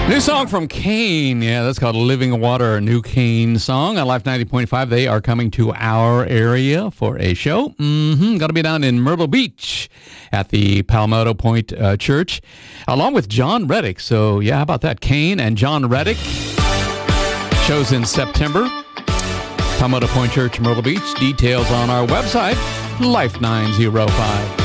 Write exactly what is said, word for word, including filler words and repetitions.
New song from Kane. Yeah, that's called Living Water, a new Kane song on Life ninety point five. They are coming to our area for a show. Mm-hmm. Going to be down in Myrtle Beach at the Palmetto Point uh, Church, along with John Reddick. So, yeah, how about that? Kane and John Reddick. Shows in September. Palmetto Point Church, Myrtle Beach. Details on our website, Life nine oh five.